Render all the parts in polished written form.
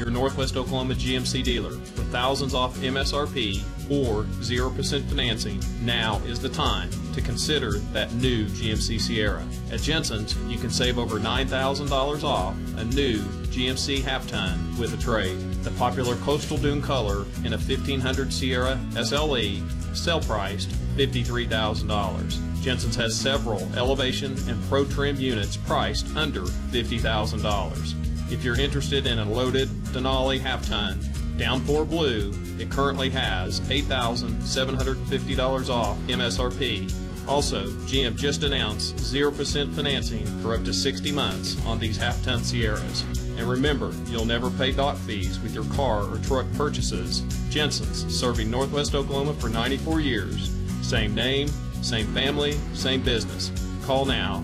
your Northwest Oklahoma GMC dealer. With thousands off MSRP or 0% financing, now is the time to consider that new GMC Sierra. At Jensen's, you can save over $9,000 off a new GMC half-ton with a trade. The popular Coastal Dune color in a 1500 Sierra SLE, sell priced $53,000. Jensen's has several Elevation and Pro Trim units priced under $50,000. If you're interested in a loaded Denali half-ton, Downpour Blue, it currently has $8,750 off MSRP. Also, GM just announced 0% financing for up to 60 months on these half-ton Sierras. And remember, you'll never pay dock fees with your car or truck purchases. Jensen's, serving Northwest Oklahoma for 94 years. Same name, same family, same business. Call now,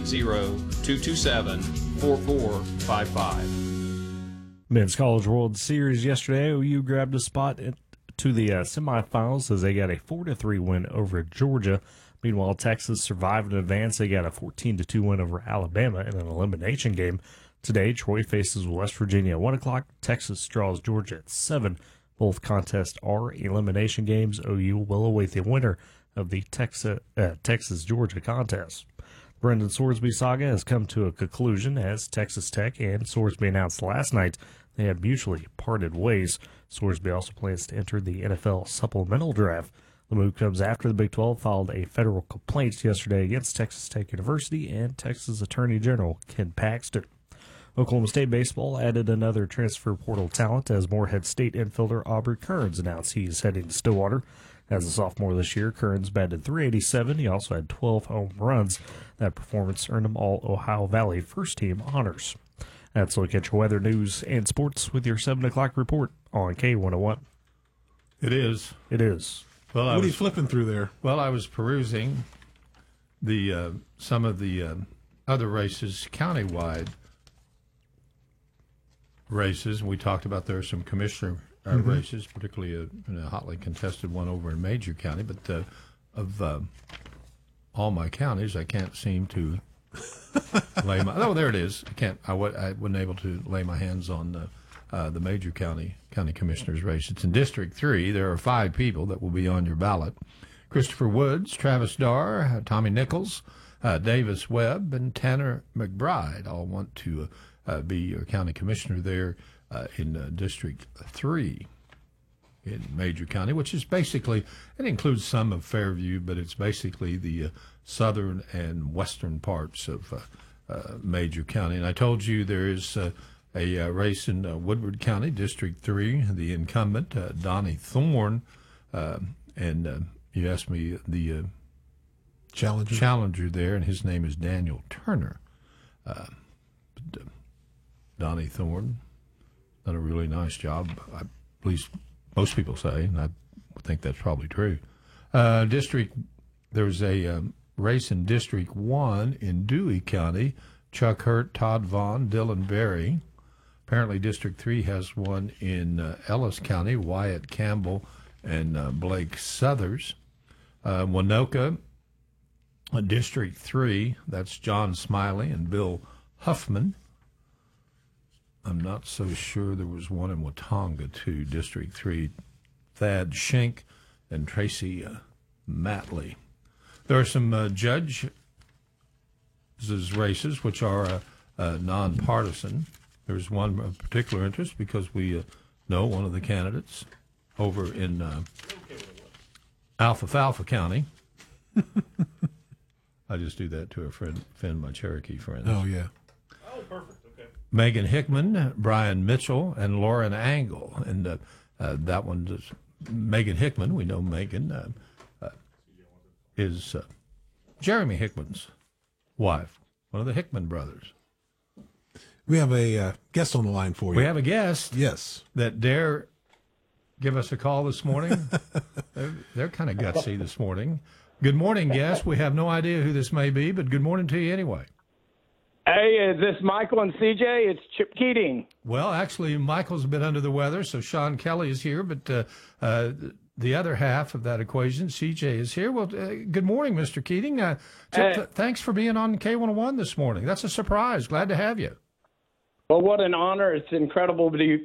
580-227-4455. Men's College World Series yesterday, OU grabbed a spot to the semifinals as they got a 4-3 win over Georgia. Meanwhile, Texas survived and advanced. They got a 14-2 win over Alabama in an elimination game. Today, Troy faces West Virginia at 1 o'clock. Texas draws Georgia at 7. Both contests are elimination games. OU will await the winner of the Texas-Georgia contest. Brendan Sorsby saga has come to a conclusion as Texas Tech and Sorsby announced last night they had mutually parted ways. Sorsby also plans to enter the NFL supplemental draft. The move comes after the Big 12 filed a federal complaint yesterday against Texas Tech University and Texas Attorney General Ken Paxton. Oklahoma State baseball added another transfer portal talent as Morehead State infielder Aubrey Kearns announced he's heading to Stillwater. As a sophomore this year, Kearns batted .387. He also had 12 home runs. That performance earned him all Ohio Valley first-team honors. That's a look at your weather, news, and sports with your 7 o'clock report on K101. It is. It is. Well, what are you flipping through there? Well, I was perusing the some of the other races, countywide races. We talked about there are some commissioner races, particularly a hotly contested one over in Major County. But of all my counties, I can't seem to lay my. Oh, there it is. I wasn't able to lay my hands on the Major County Commissioners race. It's in District 3. There are 5 people that will be on your ballot: Christopher Woods, Travis Darr, Tommy Nichols, Davis Webb, and Tanner McBride all want to be your county commissioner there in District 3 in Major County, which is basically, it includes some of Fairview, but it's basically the southern and western parts of Major County. And I told you there is a race in Woodward County, District 3, the incumbent, Donnie Thorne, and you asked me the challenger there, and his name is Daniel Turner. Donnie Thorne done a really nice job, at least most people say, and I think that's probably true. There's a race in District 1 in Dewey County, Chuck Hurt, Todd Vaughn, Dylan Berry. Apparently District 3 has one in Ellis County, Wyatt Campbell and Blake Southers. Winoka, District 3, that's John Smiley and Bill Huffman. I'm not so sure there was one in Watonga, too, District 3, Thad Schenk and Tracy Matley. There are some judges' races, which are nonpartisan. There's one of particular interest because we know one of the candidates over in Alfalfa County. I just do that to offend my Cherokee friends. Oh, yeah. Oh, perfect. Okay. Megan Hickman, Brian Mitchell, and Lauren Angle. And that one is Megan Hickman. We know Megan is Jeremy Hickman's wife, one of the Hickman brothers. We have a guest on the line for you. We have a guest. Yes. That dare give us a call this morning. They're kind of gutsy this morning. Good morning, guest. We have no idea who this may be, but good morning to you anyway. Hey, is this Michael and CJ? It's Chip Keating. Well, actually, Michael's a bit under the weather, so Sean Kelly is here, but the other half of that equation, CJ, is here. Well, good morning, Mr. Keating. Chip, thanks for being on K101 this morning. That's a surprise. Glad to have you. Well, what an honor. It's incredible to